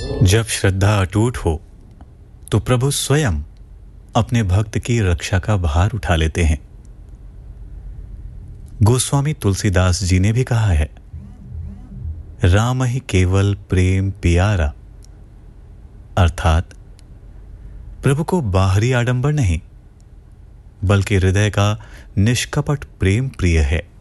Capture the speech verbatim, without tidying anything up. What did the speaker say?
जब श्रद्धा अटूट हो तो प्रभु स्वयं अपने भक्त की रक्षा का भार उठा लेते हैं। गोस्वामी तुलसीदास जी ने भी कहा है, राम ही केवल प्रेम प्यारा, अर्थात प्रभु को बाहरी आडंबर नहीं बल्कि हृदय का निष्कपट प्रेम प्रिय है।